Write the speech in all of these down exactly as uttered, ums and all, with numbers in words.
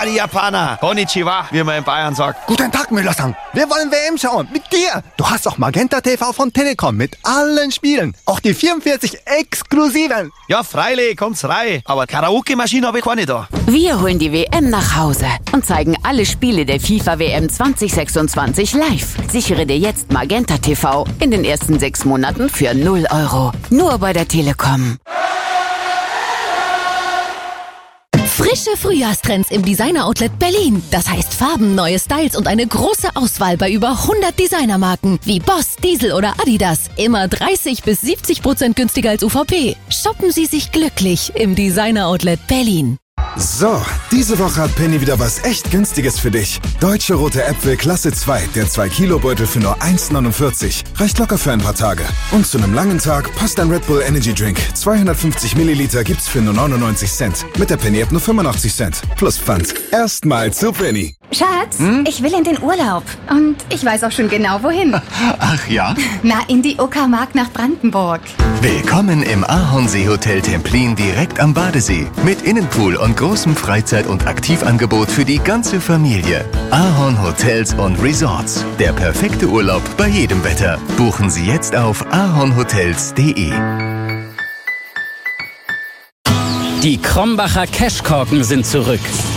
Ah, die Japaner. Konnichiwa, wie man in Bayern sagt. Guten Tag, Müller-san. Wir wollen W M schauen. Mit dir. Du hast auch Magenta T V von Telekom mit allen Spielen. Auch die vierundvierzig exklusiven. Ja, freilich, kommt's rein. Aber Karaoke-Maschine habe ich keine da. Wir holen die W M nach Hause und zeigen alle Spiele der FIFA W M zwanzig sechsundzwanzig live. Sichere dir jetzt Magenta T V in den ersten sechs Monaten für null Euro. Nur bei der Telekom. Frische Frühjahrstrends im Designer-Outlet Berlin. Das heißt Farben, neue Styles und eine große Auswahl bei über hundert Designermarken wie Boss, Diesel oder Adidas. Immer dreißig bis siebzig Prozent günstiger als U V P. Shoppen Sie sich glücklich im Designer-Outlet Berlin. So, diese Woche hat Penny wieder was echt Günstiges für dich. Deutsche rote Äpfel Klasse zwei, der zwei Kilo Beutel für nur eins neunundvierzig. Reicht locker für ein paar Tage. Und zu einem langen Tag passt ein Red Bull Energy Drink. zweihundertfünfzig Milliliter gibt's für nur neunundneunzig Cent. Mit der Penny App nur fünfundachtzig Cent. Plus Pfand. Erstmal zu Penny. Schatz, hm? ich will in den Urlaub. Und ich weiß auch schon genau, wohin. Ach ja? Na, in die Uckermark nach Brandenburg. Willkommen im Ahornsee-Hotel Templin direkt am Badesee. Mit Innenpool und großem Freizeit- und Aktivangebot für die ganze Familie. Ahorn Hotels und Resorts. Der perfekte Urlaub bei jedem Wetter. Buchen Sie jetzt auf ahornhotels punkt de. Die Krombacher Cashkorken sind zurück.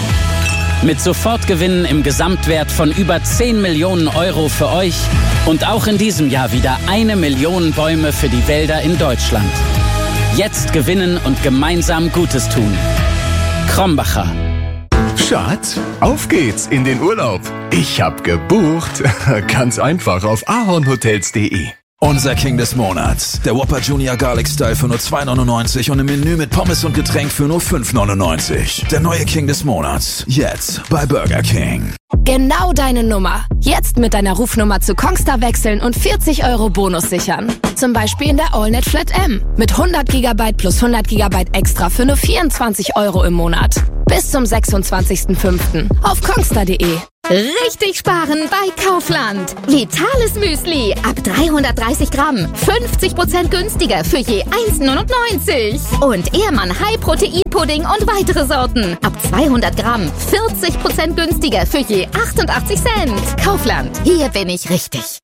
Mit Sofortgewinnen im Gesamtwert von über zehn Millionen Euro für euch und auch in diesem Jahr wieder eine Million Bäume für die Wälder in Deutschland. Jetzt gewinnen und gemeinsam Gutes tun. Krombacher. Schatz, auf geht's in den Urlaub. Ich hab gebucht. Ganz einfach auf ahornhotels punkt de. Unser King des Monats. Der Whopper Junior Garlic Style für nur zwei neunundneunzig und im Menü mit Pommes und Getränk für nur fünf neunundneunzig. Der neue King des Monats. Jetzt bei Burger King. Genau deine Nummer. Jetzt mit deiner Rufnummer zu Kongstar wechseln und vierzig Euro Bonus sichern. Zum Beispiel in der AllNet Flat M. Mit hundert Gigabyte plus hundert Gigabyte extra für nur vierundzwanzig Euro im Monat. Bis zum sechsundzwanzigsten fünften auf kongstar punkt de. Richtig sparen bei Kaufland. Vitales Müsli ab dreihundertdreißig Gramm. fünfzig Prozent günstiger für je eins neunundneunzig. Und Ehrmann High Protein Pudding und weitere Sorten. Ab zweihundert Gramm. vierzig Prozent günstiger für je achtundachtzig Cent. Kaufland. Hier bin ich richtig.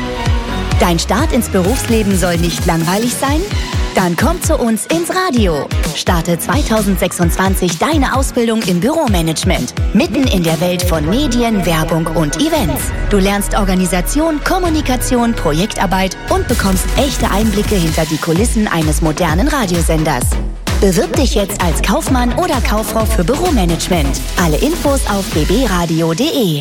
Dein Start ins Berufsleben soll nicht langweilig sein? Dann komm zu uns ins Radio. Starte zweitausendsechsundzwanzig deine Ausbildung im Büromanagement. Mitten in der Welt von Medien, Werbung und Events. Du lernst Organisation, Kommunikation, Projektarbeit und bekommst echte Einblicke hinter die Kulissen eines modernen Radiosenders. Bewirb dich jetzt als Kaufmann oder Kauffrau für Büromanagement. Alle Infos auf b b radio punkt de.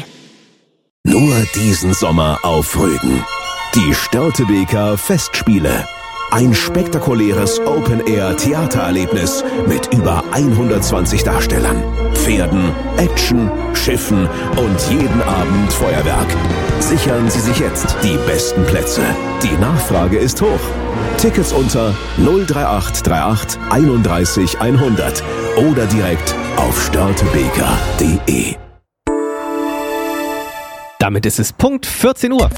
Nur diesen Sommer auf Rügen. Die Störtebeker Festspiele. Ein spektakuläres Open-Air-Theatererlebnis mit über hundertzwanzig Darstellern, Pferden, Action, Schiffen und jeden Abend Feuerwerk. Sichern Sie sich jetzt die besten Plätze. Die Nachfrage ist hoch. Tickets unter null drei acht drei acht einunddreißig hundert oder direkt auf störtebeker punkt de. Damit ist es Punkt vierzehn Uhr.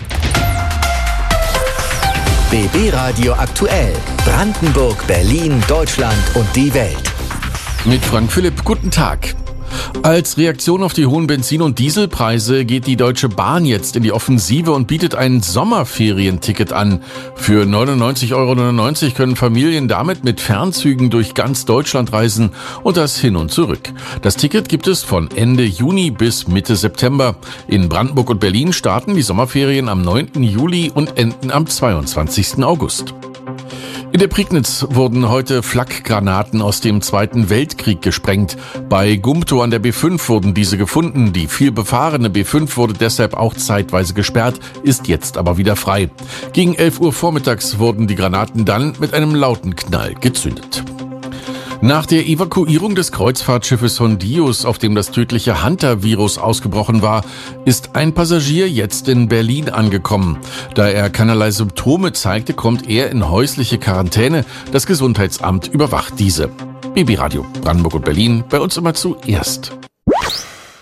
B B Radio aktuell. Brandenburg, Berlin, Deutschland und die Welt. Mit Frank Philipp, guten Tag. Als Reaktion auf die hohen Benzin- und Dieselpreise geht die Deutsche Bahn jetzt in die Offensive und bietet ein Sommerferienticket an. Für neunundneunzig Euro neunundneunzig können Familien damit mit Fernzügen durch ganz Deutschland reisen und das hin und zurück. Das Ticket gibt es von Ende Juni bis Mitte September. In Brandenburg und Berlin starten die Sommerferien am neunten Juli und enden am zweiundzwanzigsten August. In der Prignitz wurden heute Flakgranaten aus dem Zweiten Weltkrieg gesprengt. Bei Gumtow an der B fünf wurden diese gefunden. Die viel befahrene B fünf wurde deshalb auch zeitweise gesperrt, ist jetzt aber wieder frei. Gegen elf Uhr vormittags wurden die Granaten dann mit einem lauten Knall gezündet. Nach der Evakuierung des Kreuzfahrtschiffes Hondius, auf dem das tödliche Hunter-Virus ausgebrochen war, ist ein Passagier jetzt in Berlin angekommen. Da er keinerlei Symptome zeigte, kommt er in häusliche Quarantäne. Das Gesundheitsamt überwacht diese. B B Radio Brandenburg und Berlin, bei uns immer zuerst.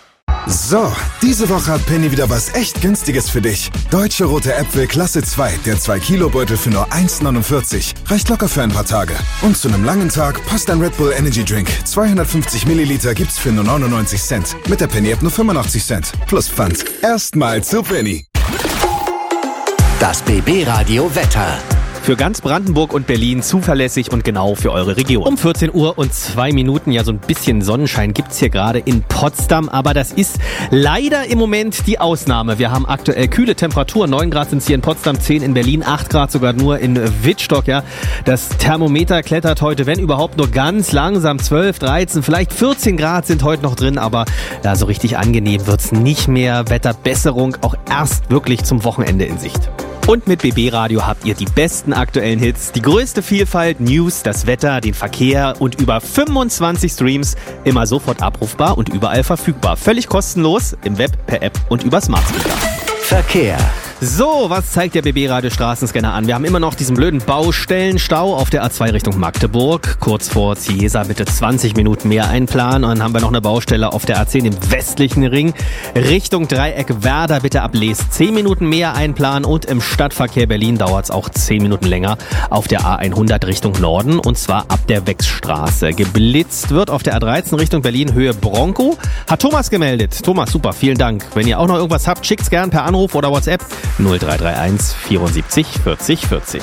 So, diese Woche hat Penny wieder was echt Günstiges für dich. Deutsche rote Äpfel Klasse zwei, der zwei Kilo Beutel für nur eins neunundvierzig. Reicht locker für ein paar Tage. Und zu einem langen Tag passt ein Red Bull Energy Drink. zweihundertfünfzig Milliliter gibt's für nur neunundneunzig Cent. Mit der Penny App nur fünfundachtzig Cent. Plus Pfand. Erstmal zu Penny. Das B B-Radio Wetter. Für ganz Brandenburg und Berlin zuverlässig und genau für eure Region. Um vierzehn Uhr und zwei Minuten, ja, so ein bisschen Sonnenschein gibt's hier gerade in Potsdam, aber das ist leider im Moment die Ausnahme. Wir haben aktuell kühle Temperaturen, neun Grad sind's hier in Potsdam, zehn in Berlin, acht Grad sogar nur in Wittstock, ja. Das Thermometer klettert heute, wenn überhaupt, nur ganz langsam, zwölf, dreizehn, vielleicht vierzehn Grad sind heute noch drin, aber ja, so richtig angenehm wird's nicht mehr. Wetterbesserung auch erst wirklich zum Wochenende in Sicht. Und mit B B Radio habt ihr die besten aktuellen Hits, die größte Vielfalt, News, das Wetter, den Verkehr und über fünfundzwanzig Streams, immer sofort abrufbar und überall verfügbar. Völlig kostenlos im Web, per App und über Smart Speaker. Verkehr. So, was zeigt der B B-Radio Straßenscanner an? Wir haben immer noch diesen blöden Baustellenstau auf der A zwei Richtung Magdeburg. Kurz vor Ciesa bitte zwanzig Minuten mehr einplanen. Und dann haben wir noch eine Baustelle auf der A zehn im westlichen Ring. Richtung Dreieck Werder bitte ab Les zehn Minuten mehr einplanen. Und im Stadtverkehr Berlin dauert es auch zehn Minuten länger auf der A hundert Richtung Norden. Und zwar ab der Wechsstraße. Geblitzt wird auf der A dreizehn Richtung Berlin Höhe Bronco. Hat Thomas gemeldet. Thomas, super, vielen Dank. Wenn ihr auch noch irgendwas habt, schickt's gern per Anruf oder WhatsApp. null drei drei eins vierundsiebzig vierzig vierzig.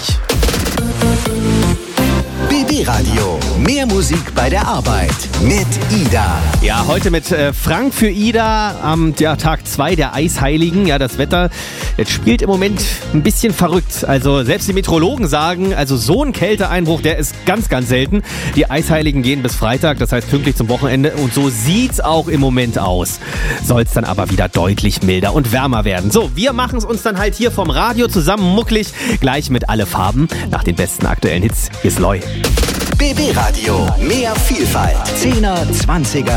B B-Radio. Mehr Musik bei der Arbeit. Mit Ida. Ja, heute mit äh, Frank für Ida am ja, Tag zwei der Eisheiligen. Ja, das Wetter jetzt spielt im Moment ein bisschen verrückt. Also selbst die Meteorologen sagen, also so ein Kälteeinbruch, der ist ganz, ganz selten. Die Eisheiligen gehen bis Freitag, das heißt pünktlich zum Wochenende. Und so sieht's auch im Moment aus. Soll's dann aber wieder deutlich milder und wärmer werden. So, wir machen es uns dann halt hier vom Radio zusammen mucklig. Gleich mit alle Farben. Nach den besten aktuellen Hits. Hier ist Loy. B B-Radio. Mehr Vielfalt. Zehner, Zwanziger